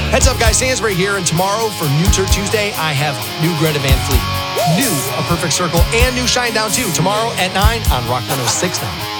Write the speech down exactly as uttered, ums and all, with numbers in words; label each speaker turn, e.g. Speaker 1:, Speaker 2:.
Speaker 1: Heads up, guys. Stansbury here, and tomorrow for New Tour Tuesday, I have new Greta Van Fleet, new A Perfect Circle, and new Shinedown two tomorrow at nine on Rock one oh six point nine.